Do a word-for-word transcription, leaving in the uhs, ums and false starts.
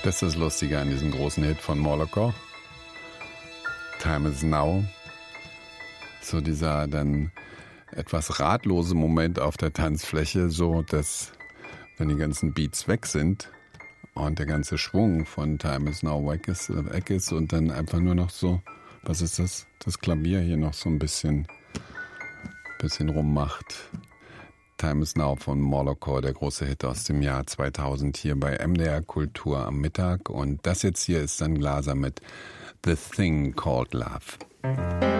Das ist das Lustige an diesem großen Hit von Moloko. Time is Now. So dieser dann etwas ratlose Moment auf der Tanzfläche, so dass, wenn die ganzen Beats weg sind und der ganze Schwung von Time is Now weg ist, weg ist und dann einfach nur noch so, was ist das? Das Klavier hier noch so ein bisschen, bisschen rummacht. Time is Now von Moloko, der große Hit aus dem Jahr zweitausend hier bei M D R Kultur am Mittag. Und das jetzt hier ist dann Glaser mit The Thing Called Love.